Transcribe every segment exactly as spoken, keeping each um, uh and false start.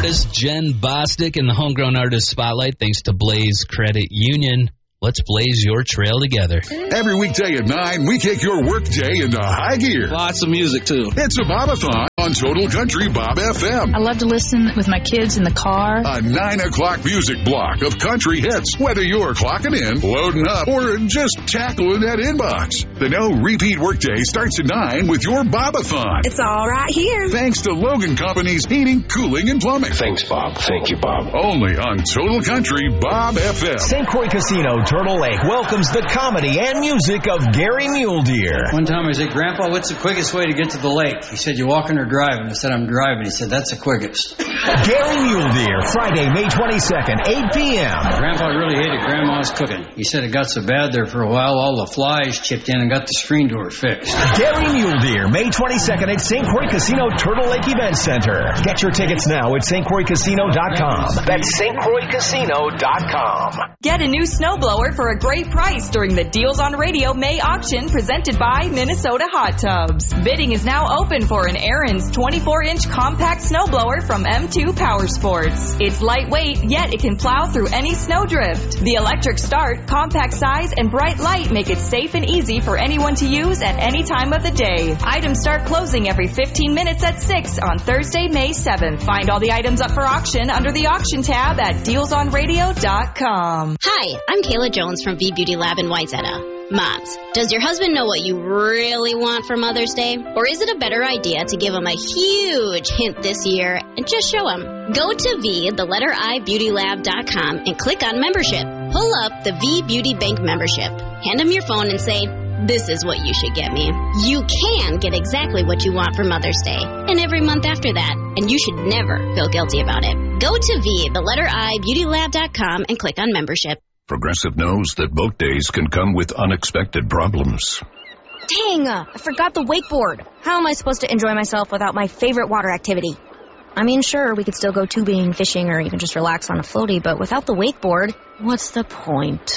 artist Jen Bostic in the Homegrown Artist Spotlight, thanks to Blaze Credit Union. Let's blaze your trail together. Every weekday at nine, we take your workday into high gear. Lots of music, too. It's a Bobathon on Total Country Bob F M. I love to listen with my kids in the car. A nine o'clock music block of country hits, whether you're clocking in, loading up, or just tackling that inbox. The no repeat workday starts at nine with your Bobathon. It's all right here. Thanks to Logan Company's heating, cooling, and plumbing. Thanks, Bob. Thank you, Bob. Only on Total Country Bob F M. Saint Croix Casino, Turtle Lake welcomes the comedy and music of Gary Mule Deer. One time I said, Grandpa, what's the quickest way to get to the lake? He said, you walking or driving? I said, I'm driving. He said, that's the quickest. Gary Mule Deer, Friday, May twenty-second, eight p.m. Grandpa really hated Grandma's cooking. He said it got so bad there for a while, all the flies chipped in and got the screen door fixed. Gary Mule Deer, May twenty-second at Saint Croix Casino Turtle Lake Event Center. Get your tickets now at Saint Croix Casino dot com. That's Saint Croix Casino dot com. Get a new snowblower for a great price during the Deals on Radio May auction presented by Minnesota Hot Tubs. Bidding is now open for an Ariens twenty-four inch compact snowblower from M two Power Sports. It's lightweight, yet it can plow through any snowdrift. The electric start, compact size, and bright light make it safe and easy for anyone to use at any time of the day. Items start closing every fifteen minutes at six on Thursday, May seventh. Find all the items up for auction under the auction tab at deals on radio dot com. Hi, I'm Kayla Jones from V Beauty Lab in Wayzata. Moms, does your husband know what you really want for Mother's Day? Or is it a better idea to give him a huge hint this year and just show him? Go to V, the letter I, beauty lab dot com and click on membership. Pull up the V Beauty Bank membership. Hand him your phone and say, this is what you should get me. You can get exactly what you want for Mother's Day and every month after that, and you should never feel guilty about it. Go to V, the letter I, beauty lab dot com and click on membership. Progressive knows that boat days can come with unexpected problems. Dang, uh, I forgot the wakeboard. How am I supposed to enjoy myself without my favorite water activity? I mean, sure, we could still go tubing, fishing, or even just relax on a floaty, but without the wakeboard, what's the point?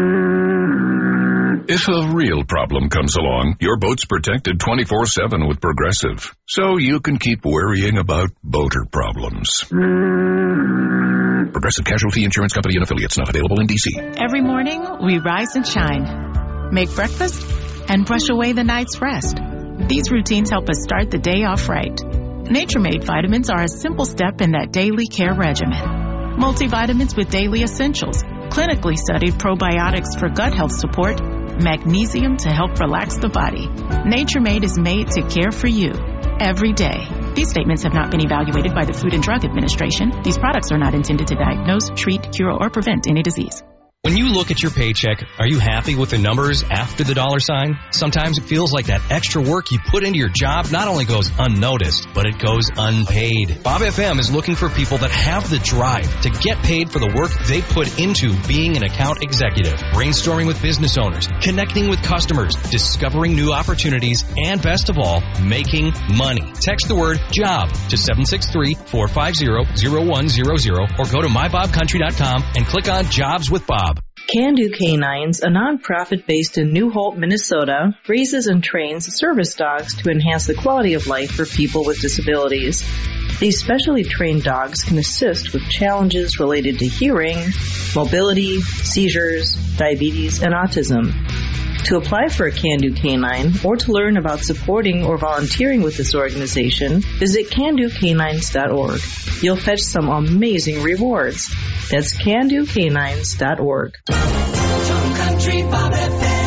If a real problem comes along, your boat's protected twenty-four seven with Progressive, so you can keep worrying about boater problems. Progressive Casualty Insurance Company and Affiliates, not available in D C. Every morning, we rise and shine, make breakfast, and brush away the night's rest. These routines help us start the day off right. Nature-Made vitamins are a simple step in that daily care regimen. Multivitamins with daily essentials, clinically studied probiotics for gut health support, magnesium to help relax the body. Nature-Made is made to care for you every day. These statements have not been evaluated by the Food and Drug Administration. These products are not intended to diagnose, treat, cure, or prevent any disease. When you look at your paycheck, are you happy with the numbers after the dollar sign? Sometimes it feels like that extra work you put into your job not only goes unnoticed, but it goes unpaid. Bob F M is looking for people that have the drive to get paid for the work they put into being an account executive, brainstorming with business owners, connecting with customers, discovering new opportunities, and best of all, making money. Text the word JOB to seven six three, four five zero, zero one zero zero or go to my bob country dot com and click on Jobs with Bob. Can Do Canines, a nonprofit based in New Hope, Minnesota, raises and trains service dogs to enhance the quality of life for people with disabilities. These specially trained dogs can assist with challenges related to hearing, mobility, seizures, diabetes, and autism. To apply for a Can Do Canine or to learn about supporting or volunteering with this organization, visit can do canines dot org. You'll fetch some amazing rewards. That's can do canines dot org. Country Bob F M.